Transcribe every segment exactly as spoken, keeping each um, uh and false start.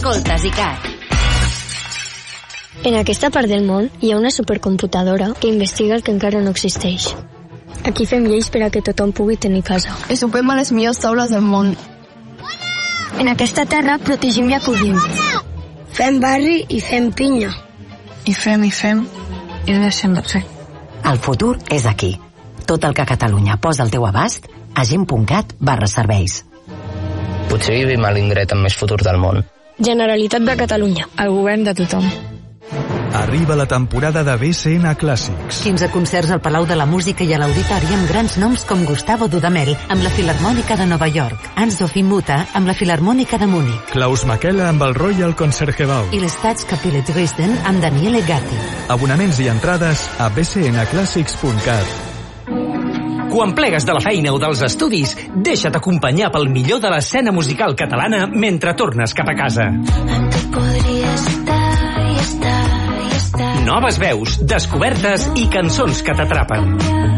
Escoltes i Cat. En aquesta part del món hi ha una supercomputadora que investiga el que encara no existeix. Aquí fem lleis per a que tothom pugui tenir casa. I sopem a les millors taules del món. En aquesta terra protegim i acollim. Fem barri i fem pinya. I fem i fem i deixem de fer. El futur és aquí. Tot el que Catalunya posa al teu abast a gent punt cat barra serveis. Potser vivim a l'indret amb més futur del món. Generalitat de Catalunya. El govern de tothom. Arriba la temporada de B C N Clàssics. quinze concerts al Palau de la Música i a l'Auditori amb grans noms com Gustavo Dudamel amb la Filharmònica de Nova York, Anzo Fimuta amb la Filharmònica de Múnich, Klaus Makela amb el Royal Concertgebouw i l'Staatskapelle Dresden amb Daniele Gatti. Abonaments i entrades a b c n clàssics punt cat. Quan plegues de la feina o dels estudis, deixa't acompanyar pel millor de l'escena musical catalana mentre tornes cap a casa. Noves veus, descobertes i cançons que t'atrapen.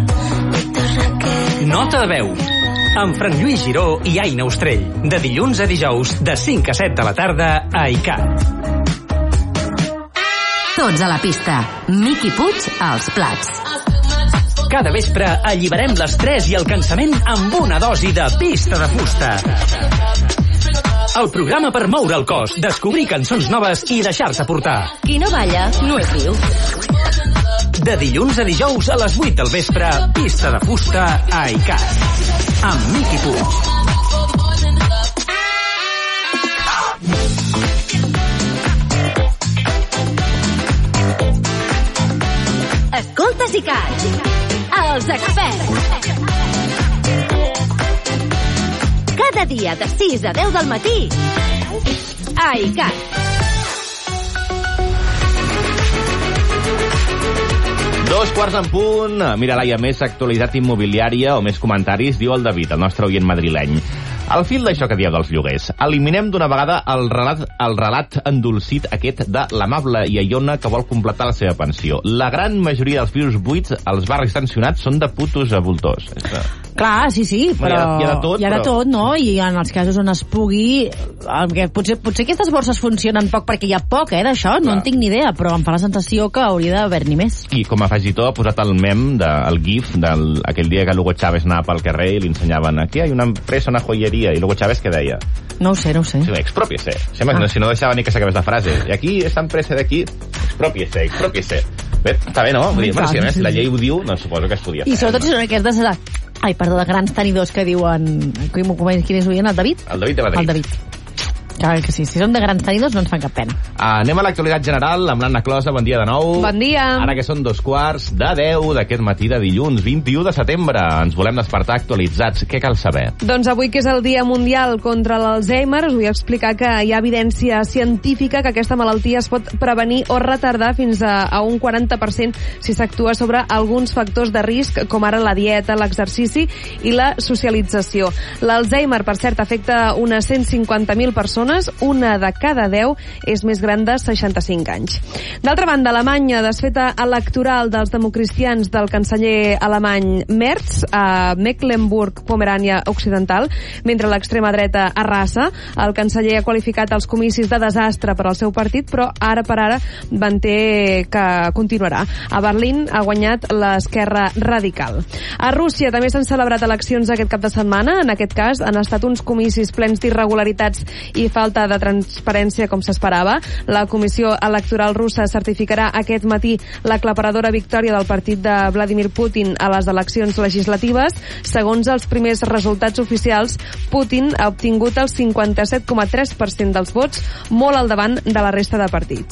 Nota de veu, amb Frank Lluís Giró i Aina Ostrell, de dilluns a dijous, de cinc a set de la tarda, a I C A T. Tots a la pista. Miqui Puig als plats. Cada vespre alliberem l'estrès i el cansament amb una dosi de Pista de Fusta. El programa per moure el cos, descobrir cançons noves i deixar-se portar. Qui no balla, no és viu. De dilluns a dijous a les vuit del vespre, Pista de Fusta a I C A T. Amb Miqui Puig. Escoltes I C A T. Els experts. Cada dia de sis a deu del matí a I C A T. Dos quarts en punt. Mira, Laia, més actualitat immobiliària o més comentaris, diu el David, el nostre oient madrileny. Al fil d'això que dieu dels lloguers, eliminem d'una vegada el relat, el relat endolcit aquest de l'amable Iaiona que vol completar la seva pensió. La gran majoria dels pisos buits als barris tensionats són de putos a voltors. Clar, sí, sí, però... Hi ha, hi ha de tot, hi ha de però... tot, no? I en els casos on es pugui... Que potser, potser aquestes borses funcionen poc perquè hi ha poc, eh, d'això, no en tinc ni idea, però em fa la sensació que hauria d'haver-n'hi més. I com a afegitó ha posat el mem, de, el gif, d'aquell dia que Hugo Chávez anava pel carrer i li ensenyaven aquí hi ha una empresa, una joyeria, i Hugo Chávez què deia? No ho sé, no ho sé. Sí, expropiese. Sembla que ah. si no deixava ni que s'acabés la frase. I aquí, esta empresa d'aquí, expropiese, expropiese. Bé, està bé, no? Vull dir, bueno, si a més la llei ho diu, doncs suposo que es podia fer. I sobretot si són aquestes de... Ai, perdó, de grans tenidors que diuen... Quin és oient? El David? El David de Madrid. El David. Clar que sí, si són de grans tenidors no ens fan cap pena. Uh, anem a l'actualitat general amb l'Anna Closa, bon dia de nou. Bon dia. Ara que són dos quarts de deu d'aquest matí de dilluns, vint-i-u de setembre. Ens volem despertar actualitzats. Què cal saber? Doncs avui, que és el Dia Mundial contra l'Alzheimer, us vull explicar que hi ha evidència científica que aquesta malaltia es pot prevenir o retardar fins a, a un quaranta per cent si s'actua sobre alguns factors de risc, com ara la dieta, l'exercici i la socialització. L'Alzheimer, per cert, afecta unes cent cinquanta mil persones, una de cada deu és més gran de seixanta-cinc anys. D'altra banda, Alemanya, desfeta electoral dels democristians del canceller alemany Merz a Mecklenburg-Pomerània Occidental, mentre l'extrema dreta arrasa. El canceller ha qualificat els comicis de desastre per al seu partit, però ara per ara manté que continuarà. A Berlín ha guanyat l'esquerra radical. A Rússia també s'han celebrat eleccions aquest cap de setmana. En aquest cas han estat uns comicis plens d'irregularitats i falta de transparència, com s'esperava. La Comissió Electoral russa certificarà aquest matí l'aclaparadora victòria del partit de Vladimir Putin a les eleccions legislatives. Segons els primers resultats oficials, Putin ha obtingut el cinquanta-set coma tres per cent dels vots, molt al davant de la resta de partits.